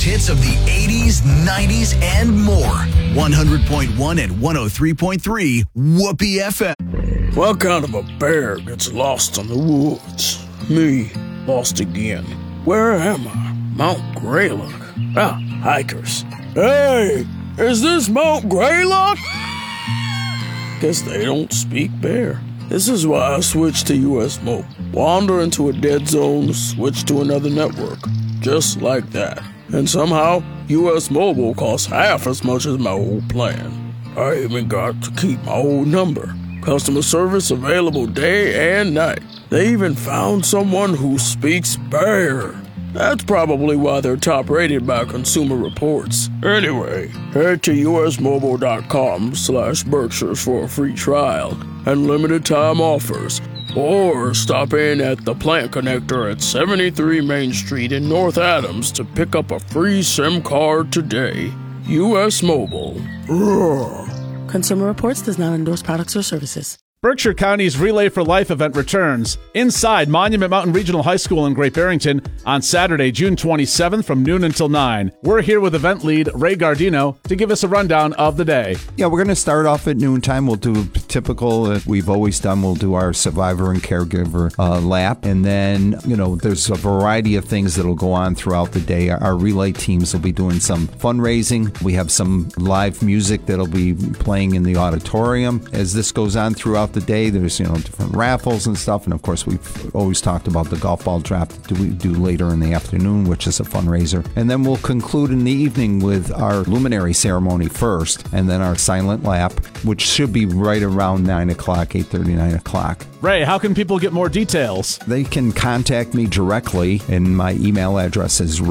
hits of the 80s, 90s, and more. 100.1 and 103.3 Whoopee FM. What kind of a bear gets lost in the woods? Me, lost again. Where am I? Mount Greylock. Hikers. Hey, is this Mount Greylock? Guess they don't speak bear. This is why I switched to US Mobile. Wander into a dead zone, switch to another network. Just like that. And somehow, US Mobile costs half as much as my old plan. I even got to keep my old number. Customer service available day and night. They even found someone who speaks bear. That's probably why they're top rated by Consumer Reports. Anyway, head to usmobile.com/Berkshires for a free trial and limited time offers. Or stop in at the Plant Connector at 73 Main Street in North Adams to pick up a free SIM card today. US Mobile. Roar. Consumer Reports does not endorse products or services. Berkshire County's Relay for Life event returns inside Monument Mountain Regional High School in Great Barrington on Saturday, June 27th from noon until 9. We're here with event lead Ray Gardino to give us a rundown of the day. Yeah, we're going to start off at noontime. We'll do typical, we've always done, we'll do our survivor and caregiver lap. And then, there's a variety of things that'll go on throughout the day. Our relay teams will be doing some fundraising. We have some live music that'll be playing in the auditorium. As this goes on throughout the day, there's different raffles and stuff, and of course we've always talked about the golf ball draft that we do later in the afternoon, which is a fundraiser. And then we'll conclude in the evening with our luminary ceremony first, and then our silent lap, which should be right around 9 o'clock, 8:30, 9 o'clock. Ray, how can people get more details? They can contact me directly, and my email address is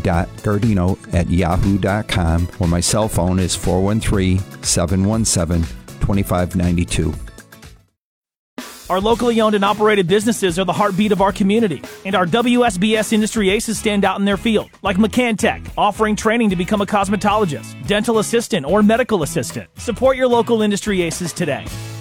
ray.gardino@yahoo.com, or my cell phone is 413-717-2592. Our locally owned and operated businesses are the heartbeat of our community, and our WSBS industry aces stand out in their field, like McCanTech, offering training to become a cosmetologist, dental assistant, or medical assistant. Support your local industry aces today.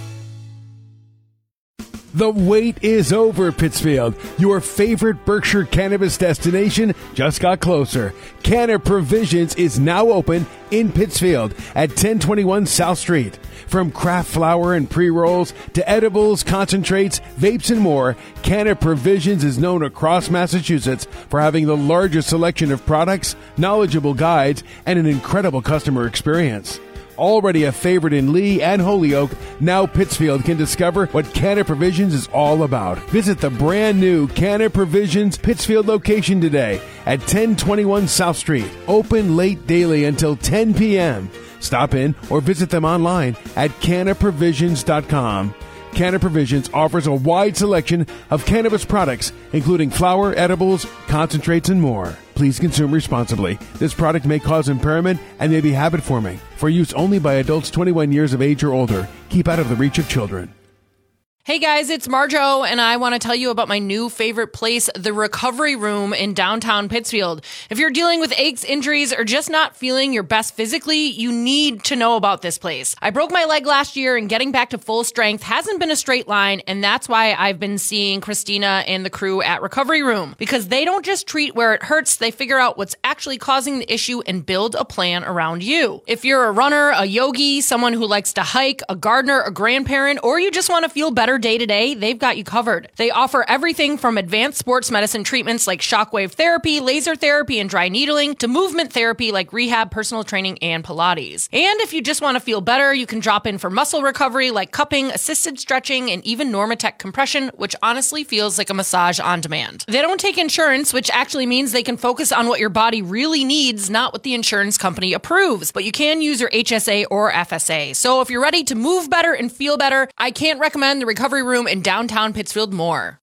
The wait is over, Pittsfield. Your favorite Berkshire cannabis destination just got closer. Canna Provisions is now open in Pittsfield at 1021 South Street. From craft flower and pre-rolls to edibles, concentrates, vapes, and more, Canna Provisions is known across Massachusetts for having the largest selection of products, knowledgeable guides, and an incredible customer experience. Already a favorite in Lee and Holyoke, now Pittsfield can discover what Canna Provisions is all about. Visit the brand new Canna Provisions Pittsfield location today at 1021 South Street. Open late daily until 10 p.m. Stop in or visit them online at cannaprovisions.com. Canna Provisions offers a wide selection of cannabis products, including flower, edibles, concentrates, and more. Please consume responsibly. This product may cause impairment and may be habit-forming. For use only by adults 21 years of age or older. Keep out of the reach of children. Hey guys, it's Marjo, and I want to tell you about my new favorite place, the Recovery Room in downtown Pittsfield. If you're dealing with aches, injuries, or just not feeling your best physically, you need to know about this place. I broke my leg last year, and getting back to full strength hasn't been a straight line, and that's why I've been seeing Christina and the crew at Recovery Room. Because they don't just treat where it hurts, they figure out what's actually causing the issue and build a plan around you. If you're a runner, a yogi, someone who likes to hike, a gardener, a grandparent, or you just want to feel better day to day, they've got you covered. They offer everything from advanced sports medicine treatments like shockwave therapy, laser therapy, and dry needling to movement therapy like rehab, personal training, and Pilates. And if you just want to feel better, you can drop in for muscle recovery like cupping, assisted stretching, and even Normatec compression, which honestly feels like a massage on demand. They don't take insurance, which actually means they can focus on what your body really needs, not what the insurance company approves. But you can use your HSA or FSA. So if you're ready to move better and feel better, I can't recommend the Recovery Room in downtown Pittsfield more.